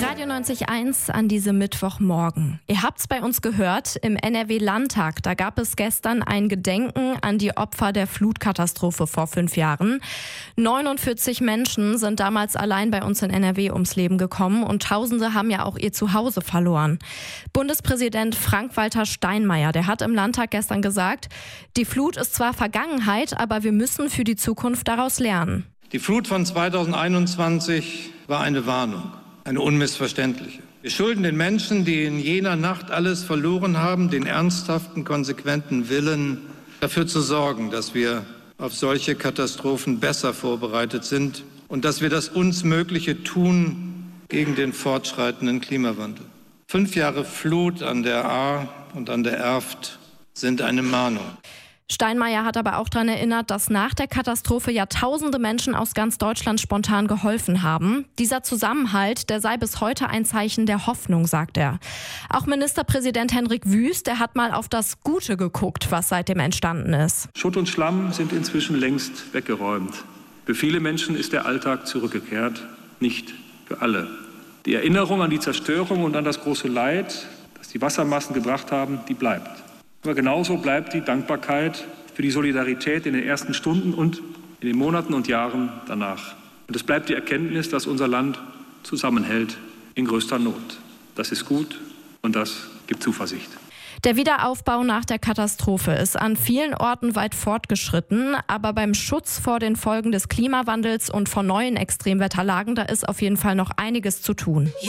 Radio 90.1 an diesem Mittwochmorgen. Ihr habt's bei uns gehört, im NRW-Landtag, da gab es gestern ein Gedenken an die Opfer der Flutkatastrophe vor 5 Jahren. 49 Menschen sind damals allein bei uns in NRW ums Leben gekommen und Tausende haben ja auch ihr Zuhause verloren. Bundespräsident Frank-Walter Steinmeier, der hat im Landtag gestern gesagt, die Flut ist zwar Vergangenheit, aber wir müssen für die Zukunft daraus lernen. Die Flut von 2021 war eine Warnung, eine unmissverständliche. Wir schulden den Menschen, die in jener Nacht alles verloren haben, den ernsthaften, konsequenten Willen, dafür zu sorgen, dass wir auf solche Katastrophen besser vorbereitet sind und dass wir das uns Mögliche tun gegen den fortschreitenden Klimawandel. 5 Jahre Flut an der Ahr und an der Erft sind eine Mahnung. Steinmeier hat aber auch daran erinnert, dass nach der Katastrophe ja tausende Menschen aus ganz Deutschland spontan geholfen haben. Dieser Zusammenhalt, der sei bis heute ein Zeichen der Hoffnung, sagt er. Auch Ministerpräsident Hendrik Wüst, der hat mal auf das Gute geguckt, was seitdem entstanden ist. Schutt und Schlamm sind inzwischen längst weggeräumt. Für viele Menschen ist der Alltag zurückgekehrt, nicht für alle. Die Erinnerung an die Zerstörung und an das große Leid, das die Wassermassen gebracht haben, die bleibt. Aber genauso bleibt die Dankbarkeit für die Solidarität in den ersten Stunden und in den Monaten und Jahren danach. Und es bleibt die Erkenntnis, dass unser Land zusammenhält in größter Not. Das ist gut und das gibt Zuversicht. Der Wiederaufbau nach der Katastrophe ist an vielen Orten weit fortgeschritten, aber beim Schutz vor den Folgen des Klimawandels und vor neuen Extremwetterlagen, da ist auf jeden Fall noch einiges zu tun.